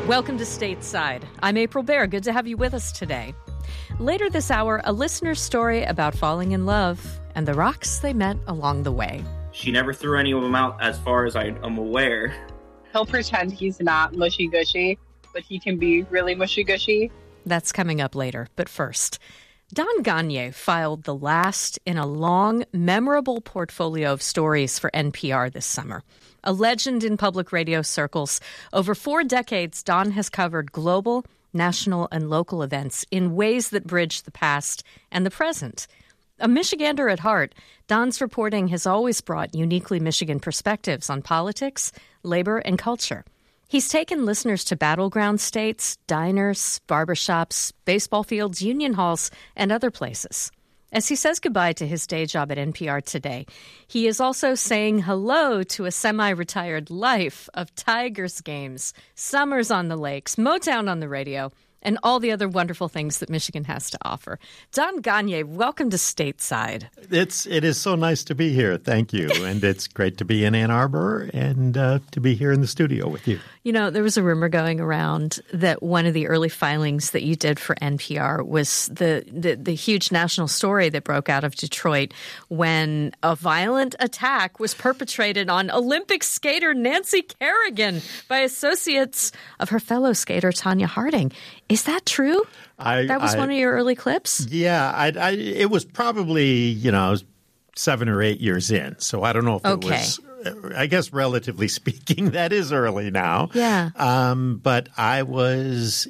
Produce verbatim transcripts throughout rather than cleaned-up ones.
Welcome to Stateside. I'm April Baer. Good to have you with us today. Later this hour, a listener's story about falling in love and the rocks they met along the way. She never threw any of them out as far as I am aware. He'll pretend he's not mushy-gushy, but he can be really mushy-gushy. That's coming up later. But first, Don Gonyea filed the last in a long, memorable portfolio of stories for N P R this summer. A legend in public radio circles, over four decades, Don has covered global, national, and local events in ways that bridge the past and the present. A Michigander at heart, Don's reporting has always brought uniquely Michigan perspectives on politics, labor, and culture. He's taken listeners to battleground states, diners, barbershops, baseball fields, union halls, and other places. As he says goodbye to his day job at N P R today, he is also saying hello to a semi-retired life of Tigers games, summers on the lakes, Motown on the radio, and all the other wonderful things that Michigan has to offer. Don Gonyea, welcome to Stateside. It's it is so nice to be here. Thank you, and it's great to be in Ann Arbor and uh, to be here in the studio with you. You know, there was a rumor going around that one of the early filings that you did for N P R was the, the, the huge national story that broke out of Detroit when a violent attack was perpetrated on Olympic skater Nancy Kerrigan by associates of her fellow skater Tanya Harding. Is that true? I, that was I, one of your early clips? Yeah, I, I, it was probably, you know, seven or eight years in. So I don't know if okay. it was – I guess relatively speaking, that is early now. Yeah. Um, but I was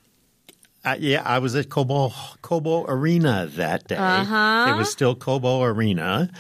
uh, – yeah, I was at Cobo, Cobo Arena that day. Uh-huh. It was still Cobo Arena.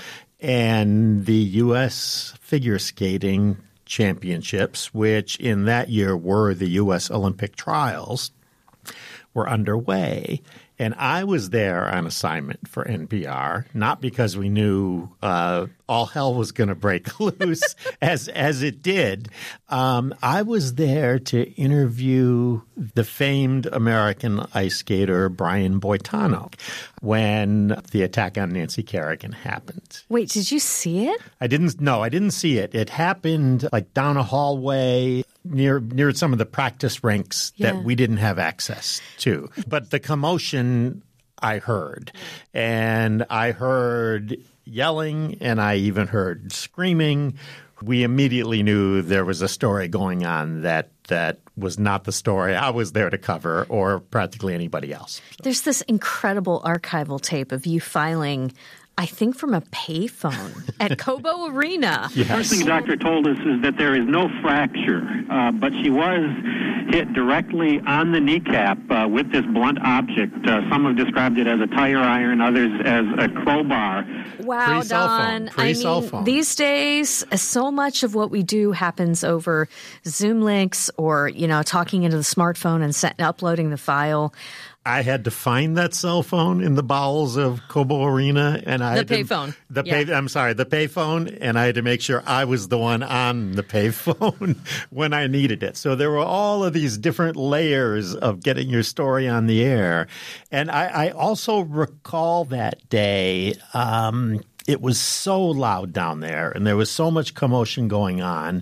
And the U S figure skating championships, which in that year were the U S Olympic trials, were underway. And I was there on assignment for N P R, not because we knew uh, all hell was going to break loose as as it did. Um, I was there to interview the famed American ice skater Brian Boitano when the attack on Nancy Kerrigan happened. Wait, did you see it? I didn't. No, I didn't see it. It happened like down a hallway near near some of the practice rinks Yeah. that we didn't have access to. But the commotion I heard, and I heard yelling, and I even heard screaming. We immediately knew there was a story going on that that was not the story I was there to cover or practically anybody else. There's this incredible archival tape of you filing, I think, from a payphone at Cobo Arena. Yes. First thing the doctor told us is that there is no fracture, uh, but she was hit directly on the kneecap uh, with this blunt object. Uh, some have described it as a tire iron, others as a crowbar. Wow, Pre-cell Don. phone. Pre-cell I mean, phone. these days, so much of what we do happens over Zoom links or, you know, talking into the smartphone and set, uploading the file. I had to find that cell phone in the bowels of Cobo Arena, and I The had to, payphone. The Yeah. pay, I'm sorry, the payphone, and I had to make sure I was the one on the payphone when I needed it. So there were all of these different layers of getting your story on the air, and I, I also recall that day. Um, it was so loud down there, and there was so much commotion going on.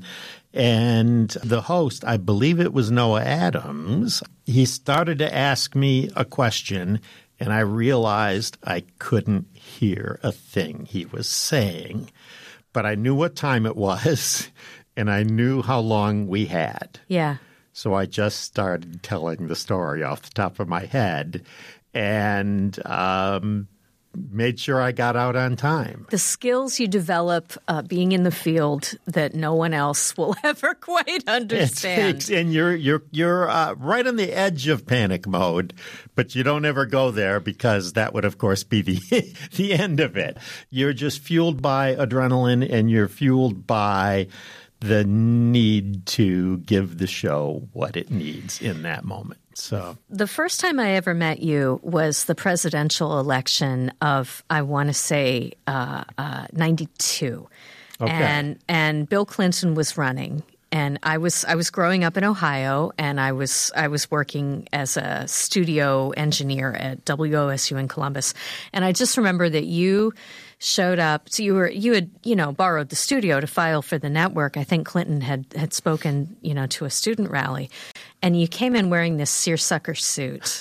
And the host, I believe it was Noah Adams, he started to ask me a question, and I realized I couldn't hear a thing he was saying. But I knew what time it was, and I knew how long we had. Yeah. So I just started telling the story off the top of my head, and um, made sure I got out on time. The skills you develop uh, being in the field that no one else will ever quite understand. It's, and you're you're you're uh, right on the edge of panic mode, but you don't ever go there because that would, of course, be the the end of it. You're just fueled by adrenaline, and you're fueled by the need to give the show what it needs in that moment. So the first time I ever met you was the presidential election of, I want to say, uh, uh, ninety-two. Okay. And and Bill Clinton was running. And I was I was growing up in Ohio, and I was I was working as a studio engineer at W O S U in Columbus. And I just remember that you showed up. So you were you had, you know, borrowed the studio to file for the network. I think Clinton had, had spoken, you know, to a student rally. And you came in wearing this seersucker suit.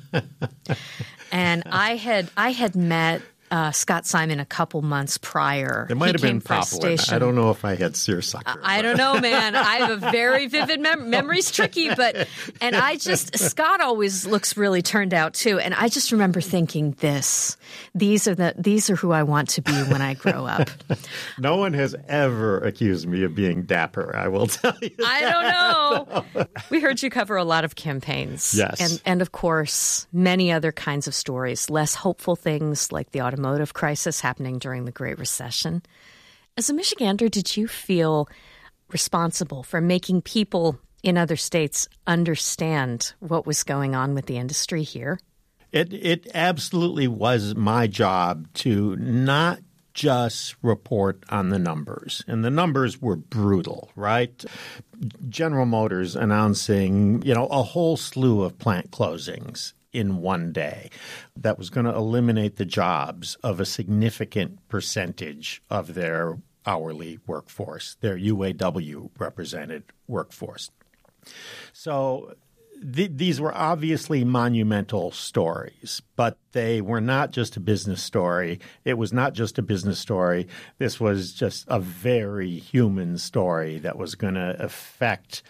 And I had I had met Uh, Scott Simon a couple months prior. It might he have been Poplin. I don't know if I had seersucker. I, I don't know, man. I have a very vivid mem- memory's tricky, but and I just Scott always looks really turned out too, and I just remember thinking this: these are the these are who I want to be when I grow up. No one has ever accused me of being dapper. I will tell you. I that. don't know. We heard you cover a lot of campaigns, yes, and and of course many other kinds of stories, less hopeful things like the automotive automotive crisis happening during the Great Recession. As a Michigander, did you feel responsible for making people in other states understand what was going on with the industry here? It it absolutely was my job to not just report on the numbers. And the numbers were brutal, right? General Motors announcing, you know, a whole slew of plant closings in one day that was going to eliminate the jobs of a significant percentage of their hourly workforce, their U A W-represented workforce. So th- these were obviously monumental stories, but they were not just a business story. It was not just a business story. This was just a very human story that was going to affect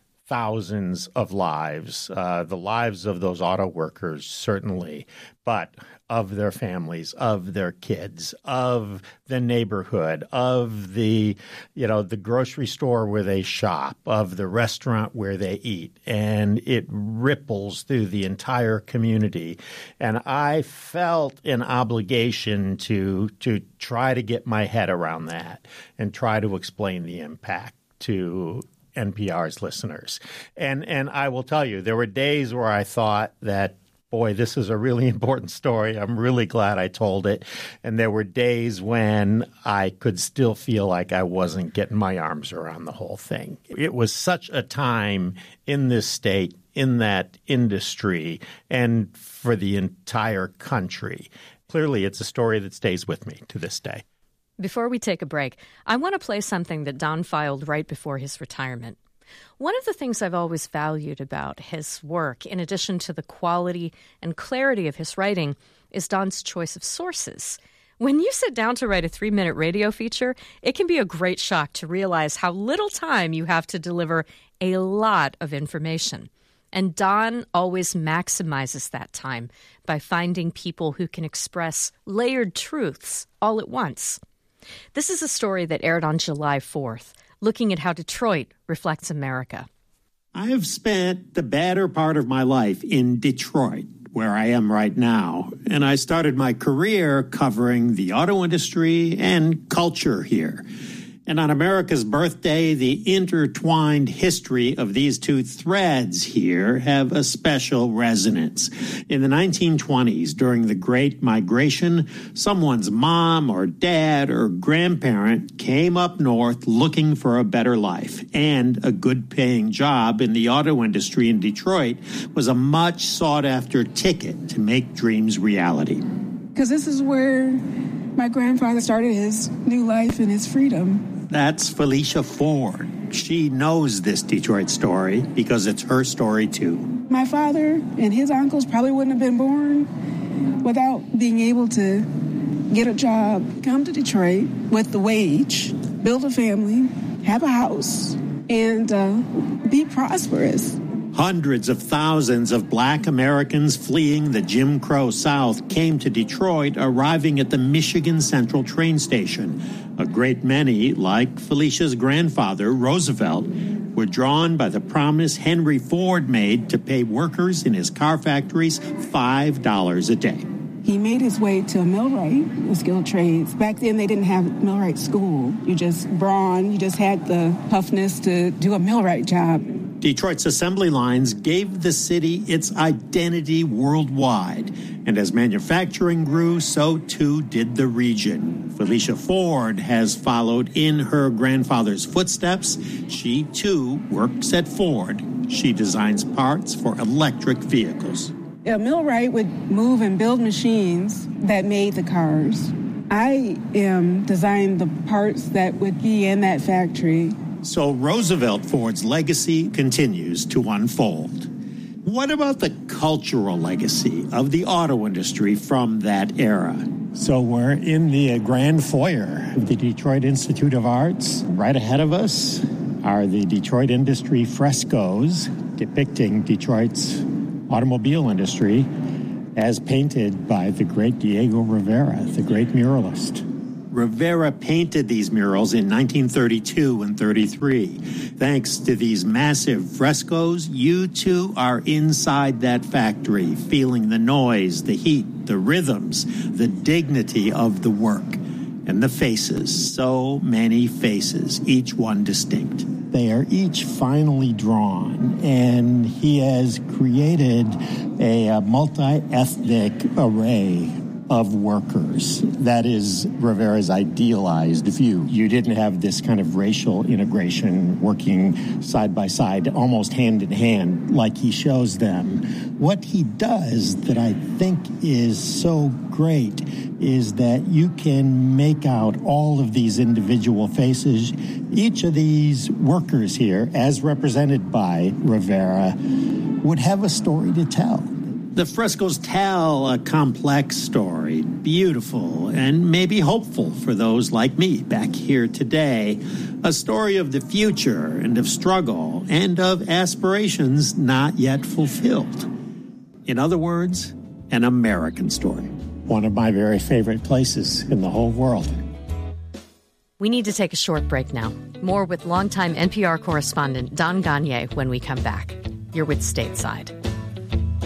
thousands of lives, uh, the lives of those auto workers, certainly, but of their families, of their kids, of the neighborhood, of the, you know, the grocery store where they shop, of the restaurant where they eat. And it ripples through the entire community. And I felt an obligation to to try to get my head around that and try to explain the impact to N P R's listeners. And and I will tell you, there were days where I thought that, boy, this is a really important story. I'm really glad I told it. And there were days when I could still feel like I wasn't getting my arms around the whole thing. It was such a time in this state, in that industry, and for the entire country. Clearly, it's a story that stays with me to this day. Before we take a break, I want to play something that Don filed right before his retirement. One of the things I've always valued about his work, in addition to the quality and clarity of his writing, is Don's choice of sources. When you sit down to write a three-minute radio feature, it can be a great shock to realize how little time you have to deliver a lot of information. And Don always maximizes that time by finding people who can express layered truths all at once. This is a story that aired on July fourth, looking at how Detroit reflects America. I have spent the better part of my life in Detroit, where I am right now, and I started my career covering the auto industry and culture here. And on America's birthday, the intertwined history of these two threads here have a special resonance. In the nineteen twenties, during the Great Migration, someone's mom or dad or grandparent came up north looking for a better life, and a good-paying job in the auto industry in Detroit was a much sought-after ticket to make dreams reality. Because this is where my grandfather started his new life and his freedom. That's Felicia Ford. She knows this Detroit story because it's her story, too. My father and his uncles probably wouldn't have been born without being able to get a job, come to Detroit with the wage, build a family, have a house, and uh, be prosperous. Hundreds of thousands of black Americans fleeing the Jim Crow South came to Detroit, arriving at the Michigan Central train station. A great many, like Felicia's grandfather, Roosevelt, were drawn by the promise Henry Ford made to pay workers in his car factories five dollars a day. He made his way to a millwright, the skilled trades. Back then, they didn't have millwright school. You just brawn, you just had the toughness to do a millwright job. Detroit's assembly lines gave the city its identity worldwide. And as manufacturing grew, so too did the region. Felicia Ford has followed in her grandfather's footsteps. She, too, works at Ford. She designs parts for electric vehicles. A millwright would move and build machines that made the cars. I am designing the parts that would be in that factory. So Roosevelt Ford's legacy continues to unfold. What about the cultural legacy of the auto industry from that era? So we're in the grand foyer of the Detroit Institute of Arts. Right ahead of us are the Detroit industry frescoes depicting Detroit's automobile industry as painted by the great Diego Rivera, the great muralist. Rivera painted these murals in nineteen thirty-two and thirty-three. Thanks to these massive frescoes, you too are inside that factory, feeling the noise, the heat, the rhythms, the dignity of the work, and the faces. So many faces, each one distinct. They are each finely drawn, and he has created a, a multi-ethnic array of workers. That is Rivera's idealized view. You didn't have this kind of racial integration working side by side, almost hand in hand, like he shows them. What he does that I think is so great is that you can make out all of these individual faces. Each of these workers here, as represented by Rivera, would have a story to tell. The frescoes tell a complex story, beautiful and maybe hopeful for those like me back here today. A story of the future and of struggle and of aspirations not yet fulfilled. In other words, an American story. One of my very favorite places in the whole world. We need to take a short break now. More with longtime N P R correspondent Don Gagné when we come back. You're with Stateside.